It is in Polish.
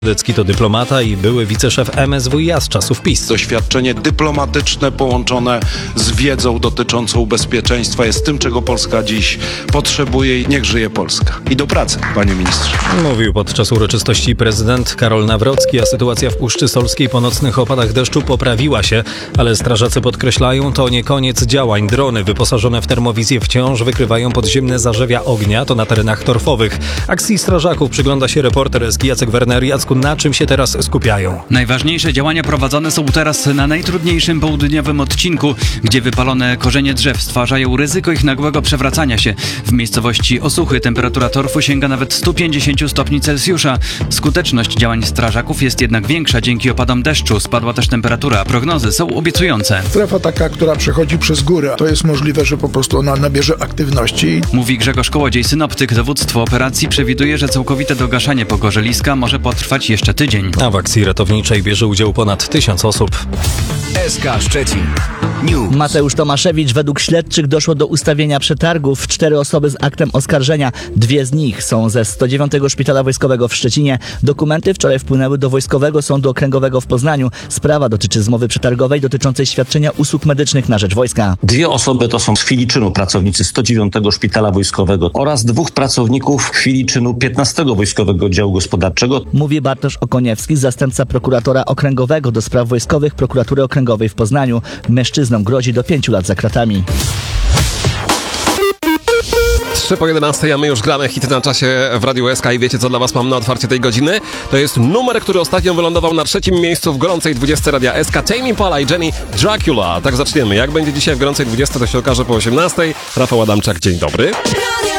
Decki to dyplomata i były wiceszef MSWiA z czasów PiS. Doświadczenie dyplomatyczne połączone z wiedzą dotyczącą bezpieczeństwa jest tym, czego Polska dziś potrzebuje i niech żyje Polska. I do pracy, panie ministrze. Mówił podczas uroczystości prezydent Karol Nawrocki, a sytuacja w Puszczy Solskiej po nocnych opadach deszczu poprawiła się, ale strażacy podkreślają, to nie koniec działań. Drony wyposażone w termowizję wciąż wykrywają podziemne zarzewia ognia, to na terenach torfowych. Akcji strażaków przygląda się reporter SK Jacek Werner. Jacku, na czym się teraz skupiają? Najważniejsze działania prowadzone są teraz na najtrudniejszym południowym odcinku, gdzie wypalone korzenie drzew stwarzają ryzyko ich nagłego przewracania się. W miejscowości Osuchy temperatura torfu sięga nawet 150 stopni Celsjusza. Skuteczność działań strażaków jest jednak większa dzięki opadom deszczu. Spadła też temperatura, a prognozy są obiecujące. Strefa taka, która przechodzi przez górę, to jest możliwe, że po prostu ona nabierze aktywności. Mówi Grzegorz Kołodziej, synoptyk. Dowództwo operacji przewiduje, że całkowite dogaszanie pogorzeliska może potrwać jeszcze tydzień. A w akcji ratowniczej bierze udział ponad 1000 osób. SK Szczecin News. Mateusz Tomaszewicz. Według śledczych doszło do ustawienia przetargów. 4 osoby z aktem oskarżenia. 2 z nich są ze 109 Szpitala Wojskowego w Szczecinie. Dokumenty wczoraj wpłynęły do Wojskowego Sądu Okręgowego w Poznaniu. Sprawa dotyczy zmowy przetargowej dotyczącej świadczenia usług medycznych na rzecz wojska. 2 osoby to są z Filiczynu pracownicy 109 Szpitala Wojskowego oraz 2 pracowników Filiczynu 15 Wojskowego Oddziału Gospodarczego. Mówi Bartosz Okoniewski, zastępca prokuratora okręgowego do spraw wojskowych Prokuratury Okręgowej w Poznaniu. Mężczyznom grozi do 5 lat za kratami. 3:11, a my już gramy hity na czasie w Radiu SK i wiecie, co dla was mam na otwarcie tej godziny? To jest numer, który ostatnio wylądował na 3. miejscu w gorącej 20 Radia SK. Tame Impala i Jenny Dracula. Tak zaczniemy. Jak będzie dzisiaj w gorącej 20, to się okaże po 18. Rafał Adamczak, dzień dobry.